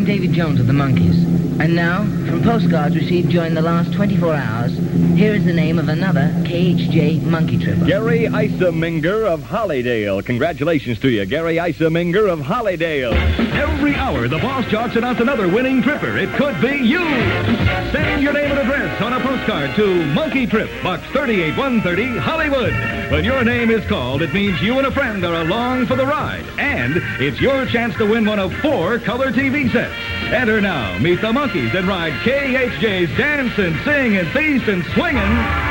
David Jones of the Monkees. And now, from postcards received during the last 24 hours, here is the name of another KHJ monkey tripper. Gary Isaminger of Hollydale. Congratulations to you, Gary Isaminger of Hollydale. Every hour, the Boss Jocks announce another winning tripper. It could be you. Send your name and address on a postcard to Monkey Trip, Box 38130, Hollywood. When your name is called, it means you and a friend are along for the ride. And it's your chance to win one of 4 color TV sets. Enter now. Meet the Monkees and ride KHJ's Dance and Sing and Feast and Swingin'